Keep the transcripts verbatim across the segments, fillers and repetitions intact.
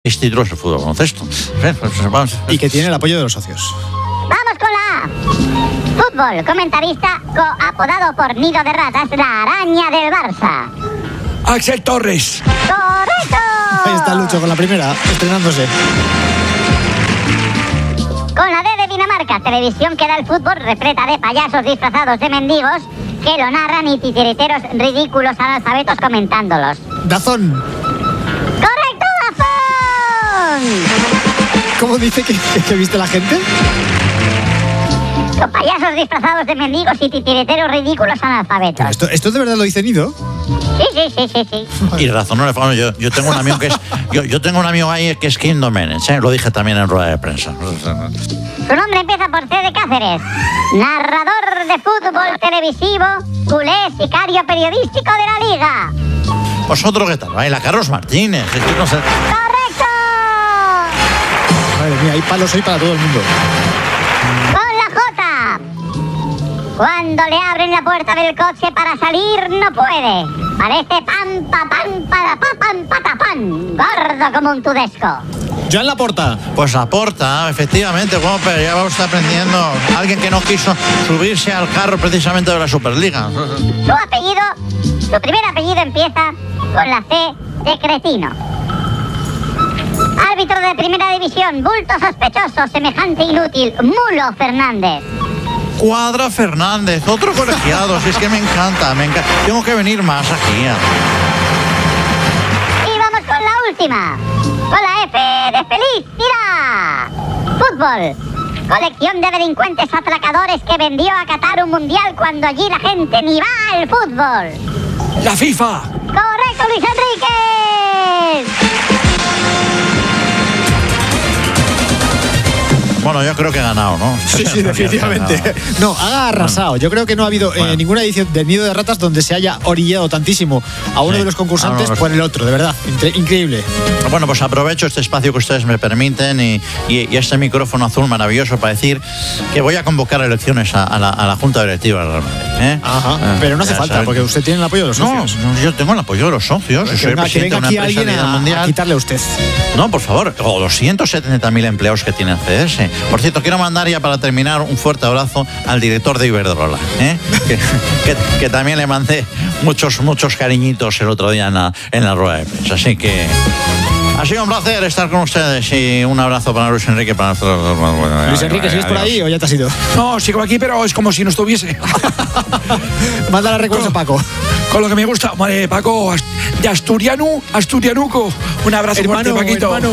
este título es el fútbol baloncesto. Y que tiene el apoyo de los socios. Vamos con la A. Fútbol, comentarista co- apodado por Nido de Ratas, la araña del Barça. Axel Torres. ¡Correcto! Ahí está Lucho con la primera, estrenándose. Con la D de Dinamarca, televisión que da el fútbol repleta de payasos disfrazados de mendigos que lo narran y titiriteros ridículos analfabetos comentándolos. Dazón. ¡Correcto, Dazón! ¿Cómo dice que, que, que viste la gente? Con payasos disfrazados de mendigos y titiriteros ridículos analfabetos. ¿Esto, ¿Esto de verdad lo dice Nido? Sí, sí, sí, sí, sí. Y razón no le falo. Yo, yo tengo un amigo que es. Yo, yo tengo un amigo ahí que es Kim Domenech, ¿eh? Lo dije también en rueda de prensa. Su nombre empieza por C de Cáceres. Narrador de fútbol televisivo, culé, sicario periodístico de la Liga. ¿Vosotros qué tal? Baila Carlos Martínez. Es que no sé. ¡Correcto! Madre mía, hay palos hoy para todo el mundo. Con la J. Cuando le abren la puerta del coche para salir, no puede. Parece pam, pa, pam, para, pa, pam, patapam. Gordo como un tudesco. Joan Laporta. Pues Laporta, efectivamente, bueno, pero ya vamos aprendiendo. Alguien que no quiso subirse al carro precisamente de la Superliga. Su apellido, su primer apellido empieza con la C de cretino. Árbitro de primera división, bulto sospechoso, semejante inútil, Mulo Fernández. Cuadra Fernández, otro colegiado, si es que me encanta, me encanta. Tengo que venir más aquí. Y vamos con la última, con la F de felicidad. Fútbol, colección de delincuentes atracadores que vendió a Qatar un mundial cuando allí la gente ni va al fútbol. La FIFA. ¡Correcto, Luis Enríquez! Bueno, yo creo que he ganado, ¿no? Sí, sí, definitivamente. No, ha arrasado. Yo creo que no ha habido Bueno. eh, ninguna edición del Nido de Ratas donde se haya orillado tantísimo a uno Sí. de los concursantes A uno de los- por el otro, de verdad. Incre- increíble. Bueno, pues aprovecho este espacio que ustedes me permiten y, y- y este micrófono azul maravilloso para decir que voy a convocar elecciones a, a la, a la Junta Directiva del Real Madrid, ¿eh? Ajá. Eh, Pero no hace ya falta, saben. porque usted tiene el apoyo de los No, socios. no, yo tengo el apoyo de los socios. Yo Que soy venga, que presidente venga de aquí una empresa alguien a nivel a, a mundial. quitarle a usted. No, por favor, o los ciento setenta mil empleados que tiene C S. Por cierto, quiero mandar ya para terminar un fuerte abrazo al director de Iberdrola, ¿eh? que, que- que también le mandé muchos, muchos cariñitos el otro día en la, en la rueda de prensa. Así que ha sido un placer estar con ustedes y un abrazo para Luis Enrique. Para nosotros. Luis Enrique, ¿sigues por ahí o ya te has ido? No, sigo aquí, pero es como si no estuviese. Mándale recuerdos a Paco. Con lo que me gusta. Vale, Paco, Ast- de Asturiano, Asturianuco. Un abrazo Hermano, fuerte, Paquito. hermano.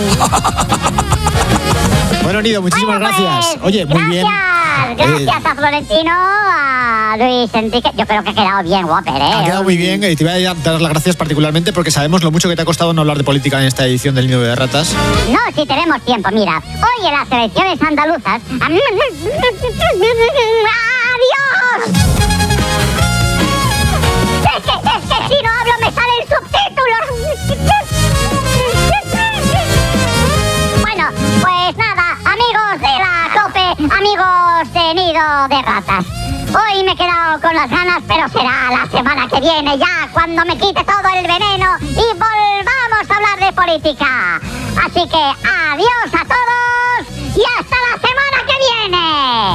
Bueno, Nido, muchísimas Bueno, pues, gracias. Oye, muy bien. Gracias, gracias a Florentino, a Luis Enrique. Yo creo que ha quedado bien, Whopper, ¿eh? Ha quedado muy bien y te voy a dar las gracias particularmente porque sabemos lo mucho que te ha costado no hablar de política en esta edición del Nido de Ratas. No, si tenemos tiempo, mira. Hoy en las elecciones andaluzas... ¡Adiós! Es que, es que si no hablo me salen subtítulos. Bueno, pues nada, amigos de la COPE, amigos de Nido de Ratas. Hoy me he quedado con las ganas, pero será la semana que viene ya, cuando me quite todo el veneno y volvamos a hablar de política. Así que adiós a todos y hasta la semana que viene.